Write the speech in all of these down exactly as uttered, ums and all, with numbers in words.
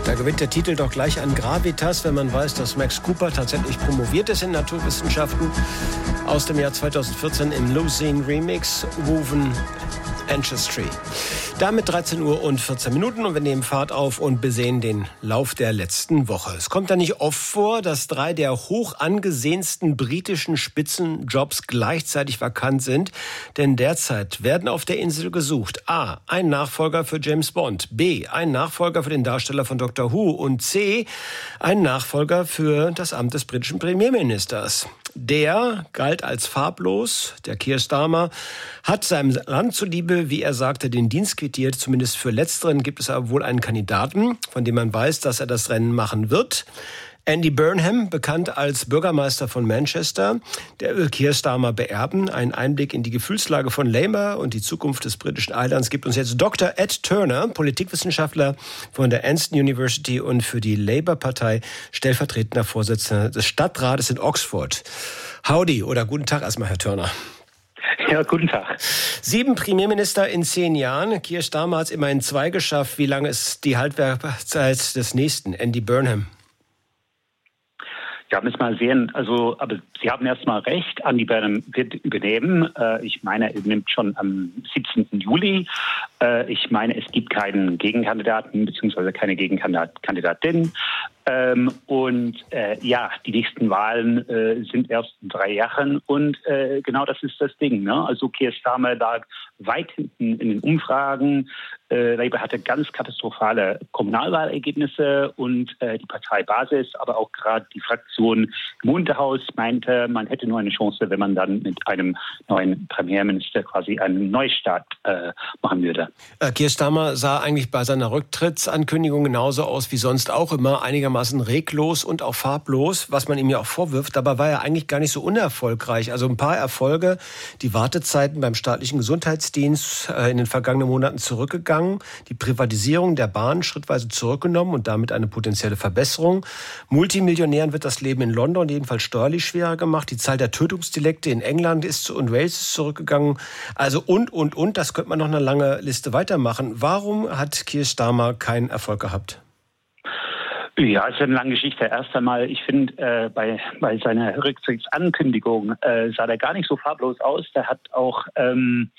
Da gewinnt der Titel doch gleich an Gravitas, wenn man weiß, dass Max Cooper tatsächlich promoviert ist in Naturwissenschaften. Aus dem Jahr zweitausendvierzehn im Lucene Remix, Woven Ancestry. Damit dreizehn Uhr und vierzehn Minuten und wir nehmen Fahrt auf und besehen den Lauf der letzten Woche. Es kommt ja nicht oft vor, dass drei der hoch angesehensten britischen Spitzenjobs gleichzeitig vakant sind. Denn derzeit werden auf der Insel gesucht: A. Ein Nachfolger für James Bond, B. Ein Nachfolger für den Darsteller von Doctor Who und C. Ein Nachfolger für das Amt des britischen Premierministers. Der galt als farblos, der Keir Starmer, hat seinem Land zuliebe, wie er sagte, den Dienst quittiert. Zumindest für Letzteren gibt es aber wohl einen Kandidaten, von dem man weiß, dass er das Rennen machen wird. Andy Burnham, bekannt als Bürgermeister von Manchester, der will Keir Starmer beerben. Einen Einblick in die Gefühlslage von Labour und die Zukunft des britischen Eilands gibt uns jetzt Doktor Ed Turner, Politikwissenschaftler von der Anston University und für die Labour-Partei stellvertretender Vorsitzender des Stadtrates in Oxford. Howdy oder guten Tag erstmal, Herr Turner. Ja, guten Tag. Sieben Premierminister in zehn Jahren. Keir Starmer hat es immerhin zwei geschafft. Wie lange ist die Haltbarkeit des nächsten, Andy Burnham? Ja, müssen wir mal sehen. Also, aber Sie haben erst mal recht. Andy Burnham wird übernehmen. Äh, ich meine, er übernimmt schon am siebzehnten Juli. Äh, ich meine, es gibt keinen Gegenkandidaten beziehungsweise keine Gegenkandidatin. Ähm, und äh, ja, die nächsten Wahlen äh, sind erst in drei Jahren. Und äh, genau das ist das Ding. Ne? Also Keir Starmer lag weit hinten in den Umfragen. Äh, Labour hatte ganz katastrophale Kommunalwahlergebnisse und äh, die Parteibasis, aber auch gerade die Fraktion im Unterhaus meinte, man hätte nur eine Chance, wenn man dann mit einem neuen Premierminister quasi einen Neustart äh, machen würde. Äh, Keir Starmer sah eigentlich bei seiner Rücktrittsankündigung genauso aus wie sonst auch immer, einigermaßen reglos und auch farblos, was man ihm ja auch vorwirft. Dabei war er eigentlich gar nicht so unerfolgreich. Also ein paar Erfolge, die Wartezeiten beim staatlichen Gesundheitsdienst äh, in den vergangenen Monaten zurückgegangen. Die Privatisierung der Bahn schrittweise zurückgenommen und damit eine potenzielle Verbesserung. Multimillionären wird das Leben in London jedenfalls steuerlich schwerer gemacht. Die Zahl der Tötungsdelikte in England ist und Wales ist zurückgegangen. Also und, und, und, das könnte man noch eine lange Liste weitermachen. Warum hat Keir Starmer keinen Erfolg gehabt? Ja, es ist eine lange Geschichte. Erst einmal, ich finde, äh, bei, bei seiner Rücktrittsankündigung äh, sah der gar nicht so farblos aus. Der hat auch ähm,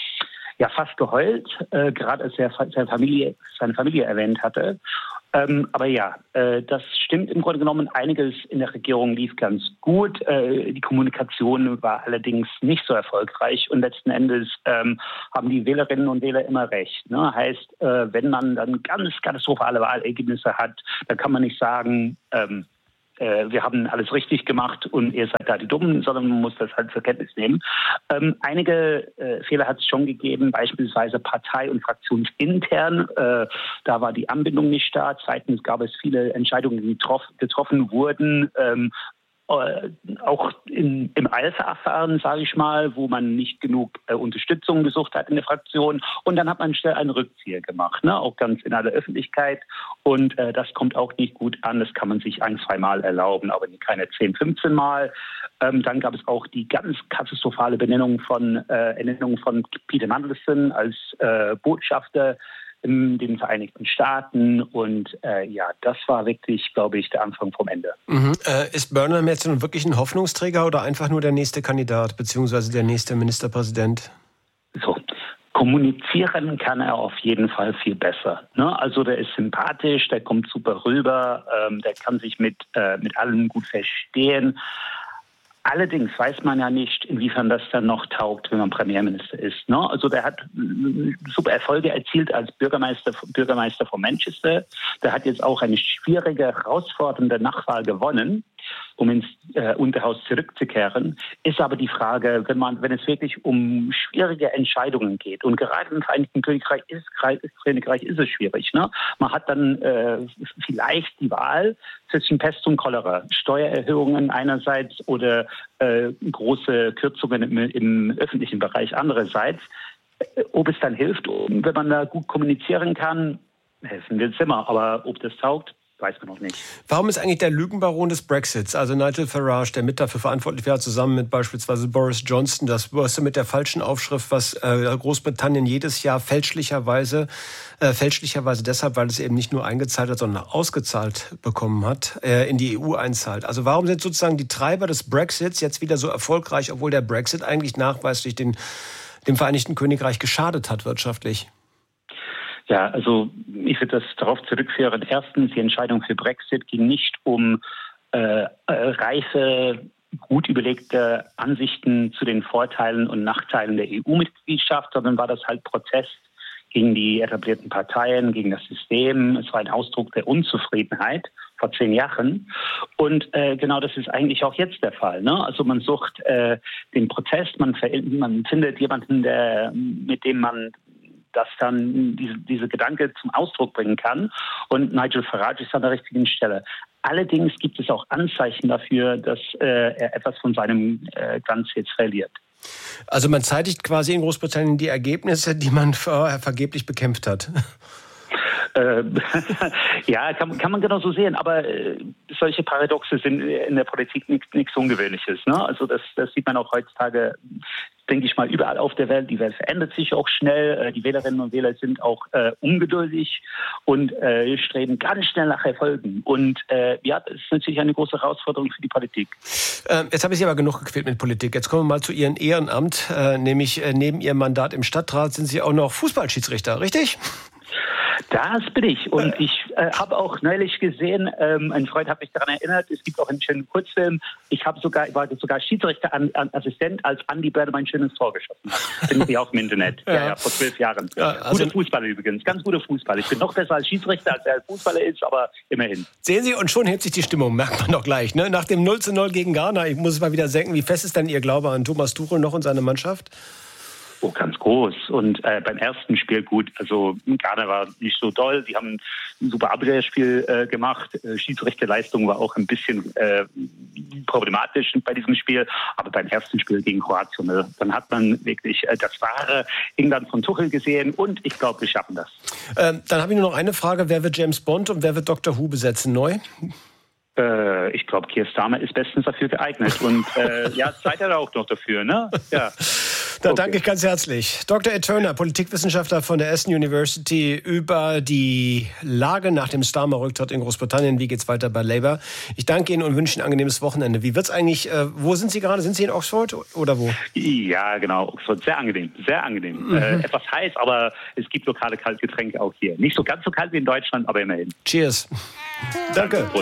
ja fast geheult, äh, gerade als er seine Familie, seine Familie erwähnt hatte. Ähm, aber ja, äh, das stimmt im Grunde genommen. Einiges in der Regierung lief ganz gut. Äh, die Kommunikation war allerdings nicht so erfolgreich. Und letzten Endes ähm, haben die Wählerinnen und Wähler immer recht. Ne? Heißt, äh, wenn man dann ganz katastrophale Wahlergebnisse hat, dann kann man nicht sagen, ähm, äh, wir haben alles richtig gemacht und ihr seid da die Dummen, sondern man muss das halt zur Kenntnis nehmen. Ähm, einige äh, Fehler hat es schon gegeben, beispielsweise partei- und fraktionsintern. Äh, da war die Anbindung nicht da. Zweitens gab es viele Entscheidungen, die getroffen, getroffen wurden, ähm, äh, auch in, im Alpha-Verfahren, sage ich mal, wo man nicht genug äh, Unterstützung gesucht hat in der Fraktion. Und dann hat man schnell einen Rückzieher gemacht, ne? Auch ganz in aller Öffentlichkeit. Und äh, das kommt auch nicht gut an. Das kann man sich ein, zwei Mal erlauben, aber keine zehn, fünfzehn Mal. Ähm, dann gab es auch die ganz katastrophale Benennung von, äh, Ernennung von Peter Mandelson als äh, Botschafter in den Vereinigten Staaten. Und äh, ja, das war wirklich, glaube ich, der Anfang vom Ende. Mhm. Äh, ist Burnham jetzt nun wirklich ein Hoffnungsträger oder einfach nur der nächste Kandidat beziehungsweise der nächste Ministerpräsident? So, kommunizieren kann er auf jeden Fall viel besser. Ne? Also der ist sympathisch, der kommt super rüber, ähm, der kann sich mit, äh, mit allen gut verstehen. Allerdings weiß man ja nicht, inwiefern das dann noch taugt, wenn man Premierminister ist. Ne? Also der hat super Erfolge erzielt als Bürgermeister, Bürgermeister von Manchester. Der hat jetzt auch eine schwierige, herausfordernde Nachwahl gewonnen, um ins äh, Unterhaus zurückzukehren. Ist aber die Frage, wenn man, wenn es wirklich um schwierige Entscheidungen geht, und gerade im Vereinigten Königreich ist, Königreich ist es schwierig. Ne? Man hat dann äh, vielleicht die Wahl zwischen Pest und Cholera, Steuererhöhungen einerseits oder äh, große Kürzungen im, im öffentlichen Bereich andererseits. Ob es dann hilft, wenn man da gut kommunizieren kann, helfen wir es immer. Aber ob das taugt, weiß man noch nicht. Warum ist eigentlich der Lügenbaron des Brexits, also Nigel Farage, der mit dafür verantwortlich war, zusammen mit beispielsweise Boris Johnson, das Börse mit der falschen Aufschrift, was äh, Großbritannien jedes Jahr fälschlicherweise, äh, fälschlicherweise deshalb, weil es eben nicht nur eingezahlt hat, sondern ausgezahlt bekommen hat, äh, in die E U einzahlt. Also warum sind sozusagen die Treiber des Brexits jetzt wieder so erfolgreich, obwohl der Brexit eigentlich nachweislich den, dem Vereinigten Königreich geschadet hat wirtschaftlich? Ja, also ich würde das darauf zurückführen. Erstens, die Entscheidung für Brexit ging nicht um äh, reife, gut überlegte Ansichten zu den Vorteilen und Nachteilen der E U-Mitgliedschaft, sondern war das halt Protest gegen die etablierten Parteien, gegen das System. Es war ein Ausdruck der Unzufriedenheit vor zehn Jahren. Und äh, genau das ist eigentlich auch jetzt der Fall. Ne? Also man sucht äh, den Protest, man, man findet jemanden, der, mit dem man das dann diese, diese Gedanke zum Ausdruck bringen kann. Und Nigel Farage ist an der richtigen Stelle. Allerdings gibt es auch Anzeichen dafür, dass äh, er etwas von seinem äh, Glanz jetzt verliert. Also man zeitigt quasi in Großbritannien die Ergebnisse, die man vorher vergeblich bekämpft hat. Äh, ja, kann, kann man genau so sehen. Aber äh, solche Paradoxe sind in der Politik nichts Ungewöhnliches. Ne? Also das, das sieht man auch heutzutage, denke ich mal, überall auf der Welt. Die Welt verändert sich auch schnell. Die Wählerinnen und Wähler sind auch äh, ungeduldig und äh, streben ganz schnell nach Erfolgen. Und äh, ja, das ist natürlich eine große Herausforderung für die Politik. Ähm, jetzt habe ich Sie aber genug gequält mit Politik. Jetzt kommen wir mal zu Ihrem Ehrenamt. Äh, nämlich äh, neben Ihrem Mandat im Stadtrat sind Sie auch noch Fußballschiedsrichter, richtig? Das bin ich. Und ich äh, habe auch neulich gesehen, ähm, ein Freund hat mich daran erinnert, es gibt auch einen schönen Kurzfilm. Ich habe sogar, ich war sogar Schiedsrichterassistent, als Andi Börde mein schönes Tor geschossen hat. Finden Sie auch im Internet. Ja, ja, ja vor zwölf Jahren. Ja, also guter Fußballer übrigens, ganz guter Fußballer. Ich bin noch besser als Schiedsrichter, als er als Fußballer ist, aber immerhin. Sehen Sie, und schon hebt sich die Stimmung, merkt man doch gleich. Ne? Nach dem null zu null gegen Ghana, ich muss es mal wieder senken, wie fest ist denn Ihr Glaube an Thomas Tuchel noch und seine Mannschaft? Oh, ganz groß. Und äh, beim ersten Spiel gut. Also Ghana war nicht so doll. Die haben ein super Abwehrspiel äh, gemacht. Äh, Schiedsrichterleistung war auch ein bisschen äh, problematisch bei diesem Spiel. Aber beim ersten Spiel gegen Kroatien, äh, dann hat man wirklich äh, das wahre England von Tuchel gesehen. Und ich glaube, wir schaffen das. Ähm, dann habe ich nur noch eine Frage. Wer wird James Bond und wer wird Doktor Who besetzen neu? Äh, ich glaube, Keir Starmer ist bestens dafür geeignet. Und äh, ja, Zeit hat er auch noch dafür, ne? Ja. Da okay. danke ich ganz herzlich. Doktor Ed Turner, Politikwissenschaftler von der Aston University, über die Lage nach dem Starmer-Rücktritt in Großbritannien. Wie geht's weiter bei Labour? Ich danke Ihnen und wünsche Ihnen ein angenehmes Wochenende. Wie wird's eigentlich, äh, wo sind Sie gerade? Sind Sie in Oxford oder wo? Ja, genau, Oxford. Sehr angenehm, sehr angenehm. Mhm. Äh, etwas heiß, aber es gibt lokale Kaltgetränke auch hier. Nicht so ganz so kalt wie in Deutschland, aber immerhin. Cheers. Danke. Danke.